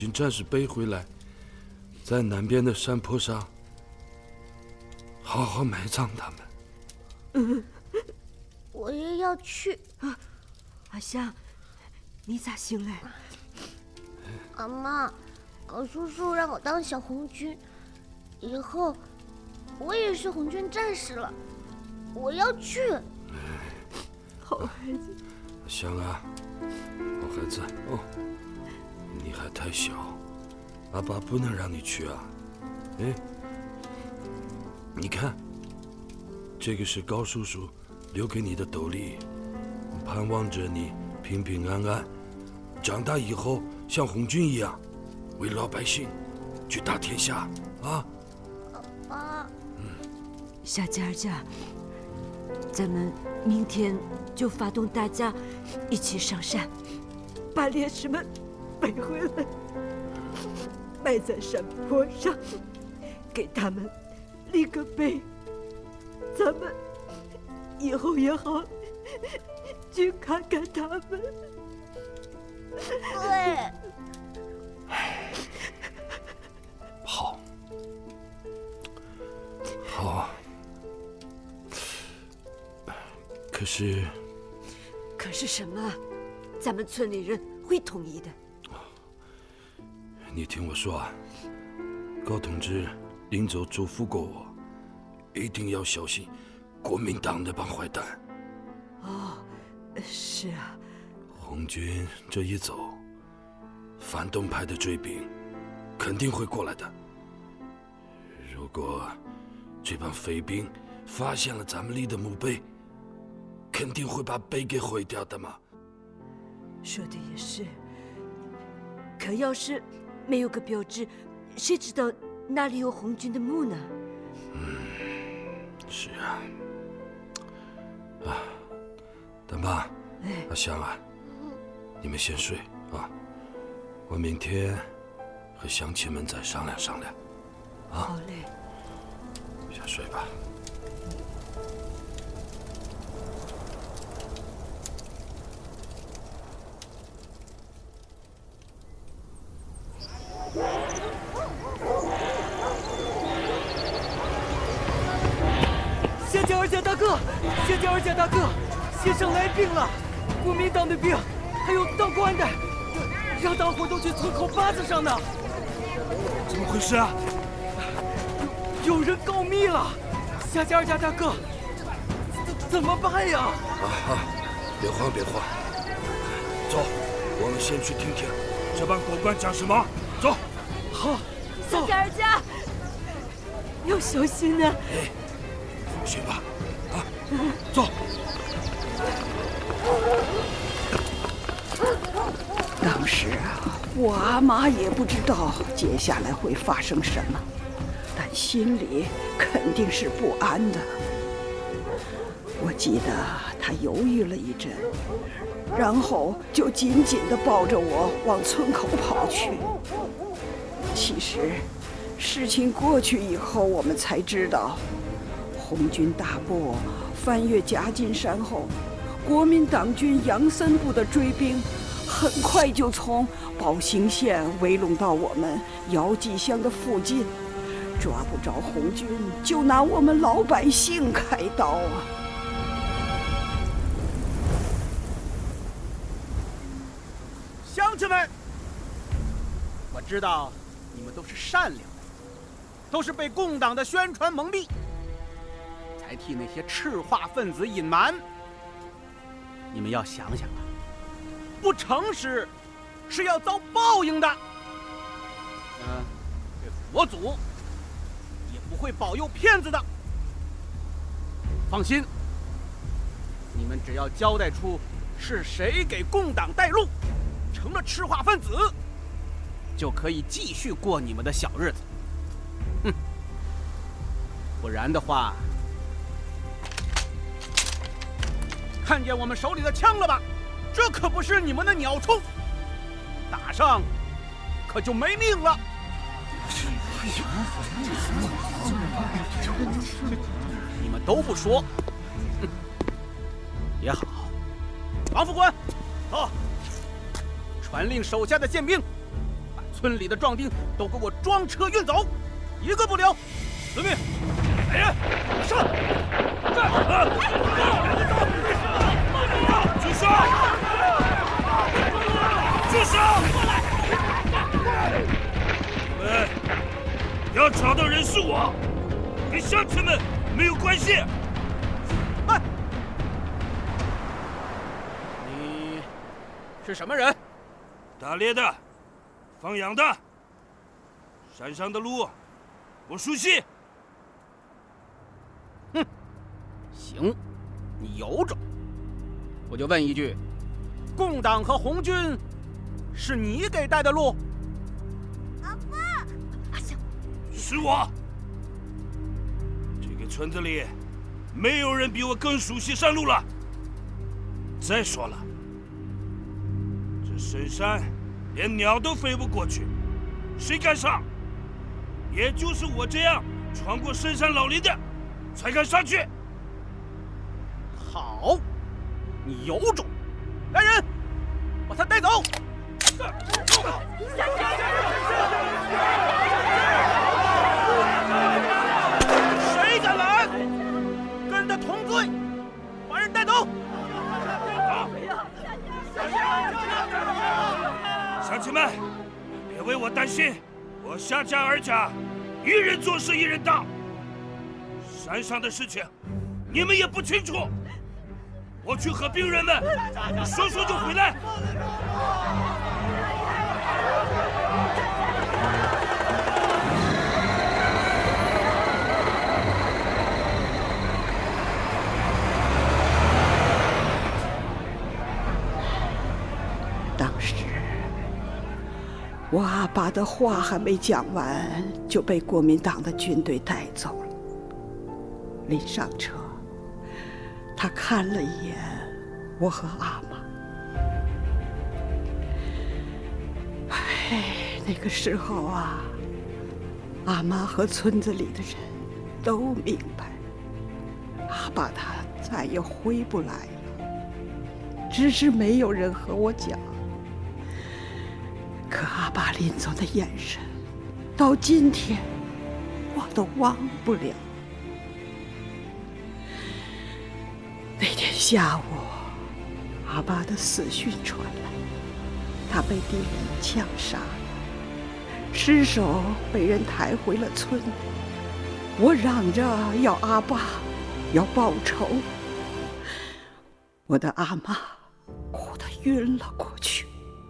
军战士背回来，在南边的山坡上好好埋葬他们。 我也要去。 阿香，你咋醒来？ 阿妈，高叔叔让我当小红军，以后我也是红军战士了。我要去。 好孩子。 香啊，好孩子哦，你还太小，阿爸不能让你去啊。哎，你看，这个是高叔叔留给你的斗笠，盼望着你平平安安，长大以后像红军一样，为老百姓去打天下啊！ 爸， 小佳儿家，咱们明天就发动大家一起上山，把烈士们背回来，埋在山坡上，给他们立个碑。咱们以后也好去看看他们。 对。 好，好。可是什么？咱们村里人会同意的。 你听我说啊，高同志临走嘱咐过我，一定要小心国民党那帮坏蛋。 哦，是啊。 红军这一走，反动派的追兵肯定会过来的。如果这帮匪兵发现了咱们立的墓碑，肯定会把碑给毁掉的嘛。 说的也是。可要是没有个标志，谁知道哪里有红军的墓呢？ 是啊。丹爸，阿香啊，你们先睡啊，我明天和乡亲们再商量商量。 好嘞。 先睡吧。 谢家二家大哥，谢家二家大哥，先生来兵了，国民党的兵，还有当官的，让大伙都去村口坝子上呢。 怎么回事啊？ 有人告密了，谢家二家大哥，怎么办呀？ 别慌别慌，走，我们先去听听这帮狗官讲什么。走。 好， 小家二家，要小心呢。 放心吧，走。 当时啊，我阿妈也不知道接下来会发生什么，但心里肯定是不安的。我记得她犹豫了一阵，然后就紧紧地抱着我往村口跑去。其实，事情过去以后，我们才知道，红军大部翻越夹金山后，国民党军杨森部的追兵很快就从宝兴县围拢到我们姚记乡的附近，抓不着红军，就拿我们老百姓开刀啊！ 乡亲们，我知道你们都是善良的，都是被共党的宣传蒙蔽，才替那些赤化分子隐瞒。你们要想想啊，不诚实是要遭报应的。这佛祖也不会保佑骗子的。放心，你们只要交代出是谁给共党带路，成了赤化分子，就可以继续过你们的小日子。不然的话，看见我们手里的枪了吧？这可不是你们的鸟虫，打上可就没命了。你们都不说，也好。王副官，传令手下的宪兵，把村里的壮丁都给我装车运走，一个不留。遵命。来人，上！ 住手！住手！你们要找的人是我，跟乡亲们没有关系。 慢！你是什么人？ 打猎的，放羊的，山上的路我熟悉。 哼，行，你有种。我就问一句，共党和红军是你给带的路？ 阿爸，阿香， 是我。这个村子里没有人比我更熟悉山路了。再说了，这深山连鸟都飞不过去，谁敢上？也就是我这样穿过深山老林的，才敢上去。 好，你有种！来人，把他带走！谁敢拦，跟他同罪，把人带走！ 乡亲们，别为我担心，我下家而家，一人做事一人当。山上的事情，你们也不清楚。我去和兵人们说说就回来。 当时我阿爸的话还没讲完，就被国民党的军队带走了。临上车，他看了一眼我和阿妈。那个时候啊，阿妈和村子里的人都明白，阿爸他再也回不来了，只是没有人和我讲。可阿爸临走的眼神，到今天我都忘不了。那天下午，阿爸的死讯传来，他被敌人枪杀了，尸首被人抬回了村里。我嚷着要阿爸要报仇，我的阿妈哭得晕了过去。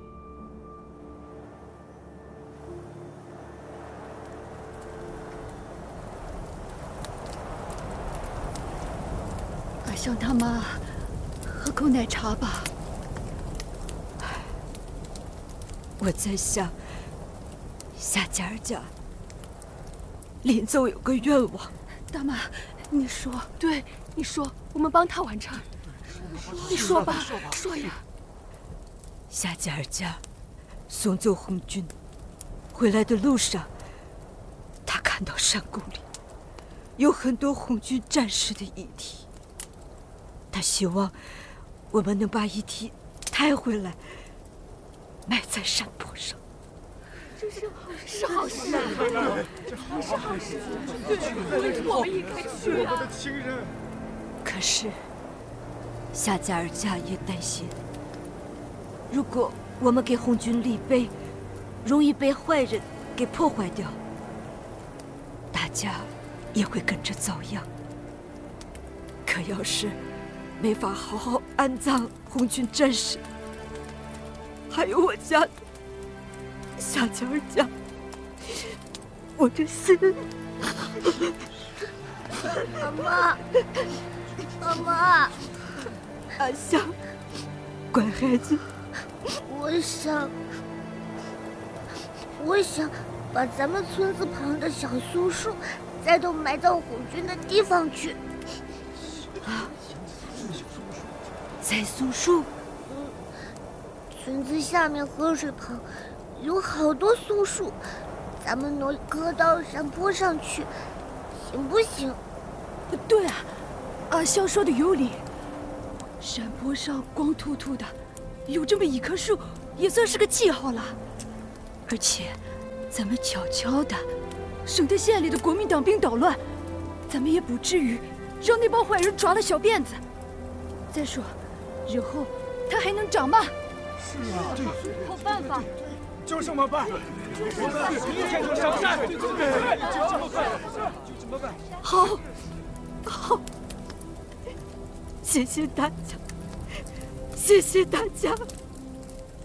阿香他妈，喝口奶茶吧。 我在想，夏家儿家临走有个愿望。 大妈，你说，对，你说，我们帮他完成。你说吧，说呀。 夏家儿家送走红军，回来的路上，他看到山沟里有很多红军战士的遗体。他希望我们能把遗体抬回来，埋在山坡上。 这是好事，这是好事，对，我们应该去啊。 可是夏家儿家也担心，如果我们给红军立碑，容易被坏人给破坏掉，大家也会跟着遭殃。可要是没法好好安葬红军战士，还有我家的夏家儿家，我这心…… 妈妈，妈， 阿香，乖孩子， 我想把咱们村子旁的小松树再都埋到红军的地方去。 栽松树？ 村子下面河水旁有好多松树，咱们挪一棵到山坡上去，行不行？ 对啊，阿香说的有理。山坡上光秃秃的，有这么一棵树，也算是个记号了。 而且咱们悄悄的，省得县里的国民党兵捣乱，咱们也不至于让那帮坏人抓了小辫子。再说，日后他还能长吗？ 是啊， 好办法， 就这么办。我们明天就上山，就这么办。 好，好，谢谢大家，谢谢大家。